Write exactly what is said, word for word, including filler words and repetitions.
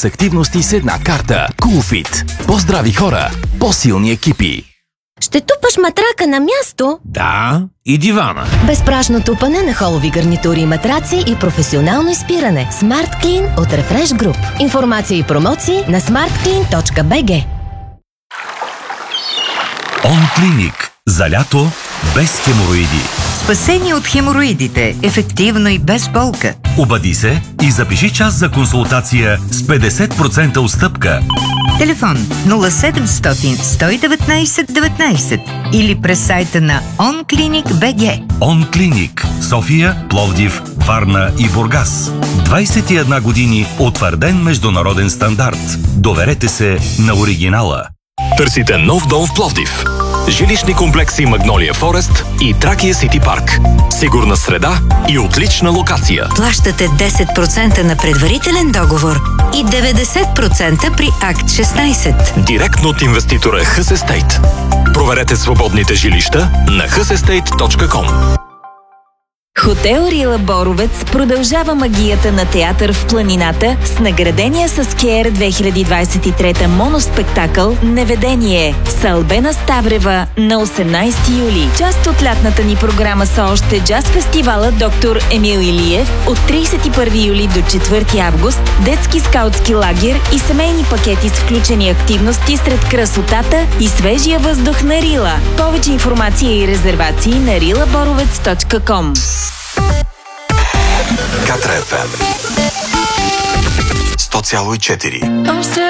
с активности с една карта. Coolfit. По-здрави хора, по-силни екипи. Ще тупаш матрака на място? Да, и дивана. Безпрашно тупане на холови гарнитури и матраци и професионално изпиране. Smart Clean от Refresh Group. Информация и промоции на смарт клин точка би джи. OnClinic. За лято без хемороиди. Спасение от хемороидите. Ефективно и без болка. Обади се и запиши час за консултация с петдесет процента отстъпка. Телефон нула седемстотин сто и деветнайсет деветнайсет или през сайта на OnClinic точка би джи. OnClinic. София, Пловдив, Варна и Бургас. двайсет и една години утвърден международен стандарт. Доверете се на оригинала. Търсите нов дом в Пловдив. Жилищни комплекси Магнолия Форест и Тракия Сити Парк. Сигурна среда и отлична локация. Плащате десет процента на предварителен договор и деветдесет процента при акт шестнайсет. Директно от инвеститора Хъс Естейт. Проверете свободните жилища на хъс естейт точка ком. Хотел Рила Боровец продължава магията на театър в планината с наградения с Кеър две хиляди двайсет и трета моноспектакъл «Неведение» с Албена Ставрева на осемнайсети юли. Част от лятната ни програма са още джаз фестивала Доктор Емил Илиев от трийсет и първи юли до четвърти август, детски скаутски лагер и семейни пакети с включени активности сред красотата и свежия въздух на Рила. Повече информация и резервации на рила боровец точка ком. Катра еф ем сто цяло и четири.